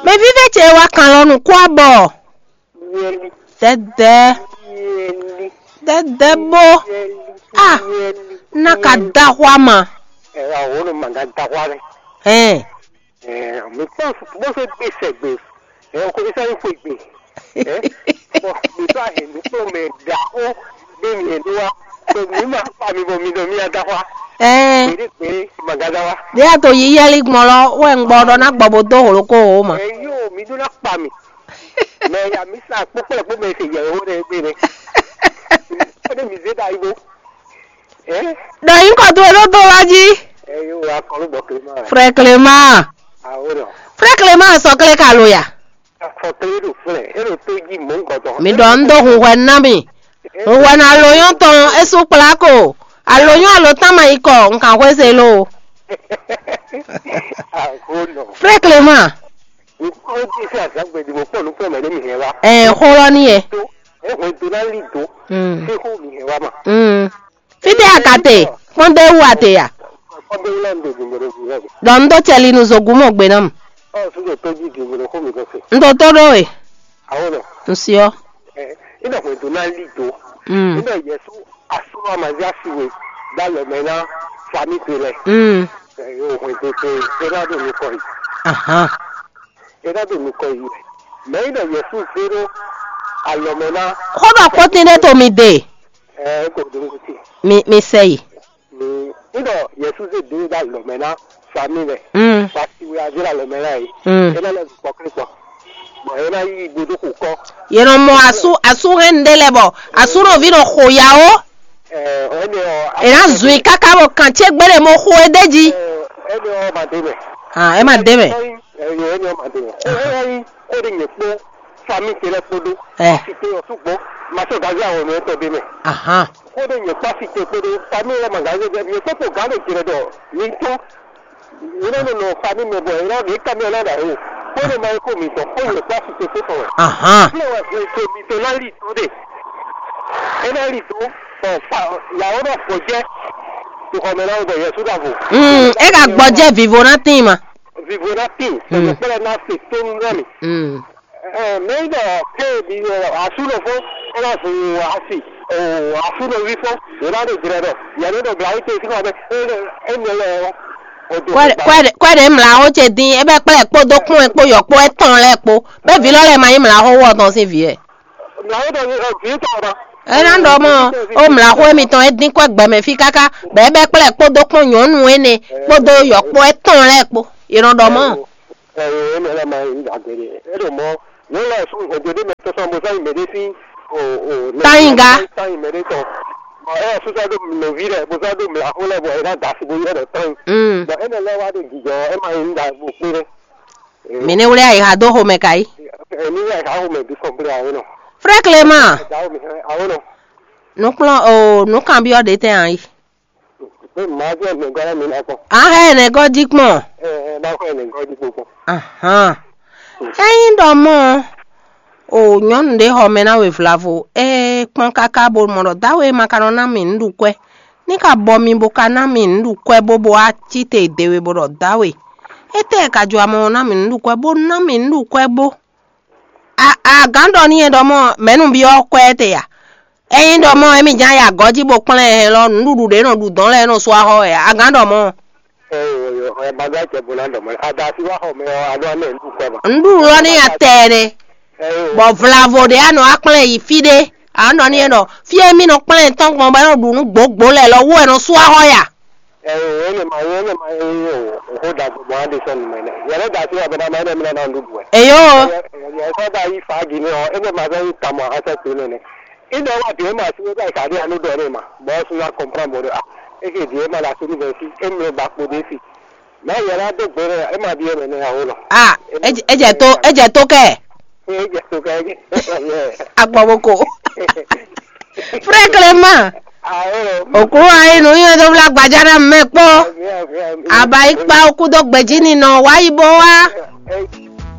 Me vive che wa kan lonu kwa bo. Dede bo. Ah. Na ka da hwa ma. Ahora manga da hwa le. Me penso que você percebe. Eu comecei a foi bem. Me tá rindo, me dá o bem doa. Me ma pa mi bo mi do mi da hwa. Manga da hwa. Dia to yi yeli gbolo we ngbodo na gbobo do holoko o ma. Yo mi do na pa mi. Me ya mi sa popo po me se ye o de be. Ode mi ze da ibo. Do yin ko to lo to waji. Yo wa ko lo Clément. Frère Clément. Ahora. Frère Clément so kle ka lo ya. Mi don do huwe na mi. Huwe na loyon ton esu plako. Aloyon alo tama iko nkan kwese lo. Frère Clément. Holo ni e. Fite akate. Konde wate ya. Dondo cheli nuzogumo gbenam. Ndo todo e. Nsio. Ina kwetu na lito. Ina yesu asuro maziasiwe dalo mena fami pele. Yo kwetu te era do mikoi. Aha. Era do mikoi. Me ina yesu zero alomena. Koba kotine to mi de. Ko dunguti. Mi sei. Ina yesu ze de dalo mena fami le. Pasi we azira lomena yi. Ina le pokripo. Yeno mo asu hendele bo asu no vino khoyao era zui kaka bo kan che gbere mo kho edeji e ma debe aha Pone mai come to, poi quasi che foto. Aha. No, mi to la lito de. Era lito, la ora foje. Tu come la do yesu da vo. E ga gboje vivona tima. Vivona tin, se pela na se ton rami. Me do che di asulo fo, ora su asi. O asulo vifo, ora de grado. Ya no do blaite ti ko be. Kwede mla o che din ebe pe epo dokun epo yopo etan lepo be vi lole ma yin mla ho wo ton se vi e mla o do vi to ba na ndo mo o mla ho mi ton edin ko gbe me fi kaka be be pe epo dokun yonu ene podo yopo etan lepo iran do mo me la ma agere e mo no la su o de me to so mo sai me de fi Tainga me de to su sa do no vire bo sa do mla ho le bo era da su bo era tan ba ene le wa do gijo e ma inda bo pere mene wure ai ha do ho me kai ni ya ka ho me bi so bre awo no Frère Clément da mi awo no no plan o no kan bi o de te an yi ma je me gara mi na ko he ne go dikmo na ko ne go dikmo aha eyin do mo o nyon de ho mena we flavo pon kaka bo mo dawe makarona mi ndukwe ni ka bo mi bo kana mi ndukwe bobo a chite dewe bo dawe ete ka ju amo na mi ndukwe bo na mi ndukwe bo a gando ni do mo menu bi o kwete ya eyin do mo emi jan ya goji bo pon e lo ndudu de no du don le no so aho e a gando mo baga che bolando mo ada si wa ho me ado ne ndukwe ba ndu ro ni atere bo flavo de ano akple yi fide ando ni no fie mi no plan ton kon ba no du nu gbogbo le lo wo e no so aho ya ene ma o da bo ande son me ne ya da si wa ba ma ne na ndu bu eyo ya so da yi fa gi ni o ene ma ba yi tamo asa tu ne ine wa de ma si wa ka ri anu do re ma bo su na compran bo e ke di ma la su ni si eme ba po de si na ya ra do gbere e ma bi e ne ha o lo eje to ke Agboboko. Frère Clément. Okuru ayi no yin do bla gbajara mepo. Aba ipa okudo gbeji ni no wa ibo wa.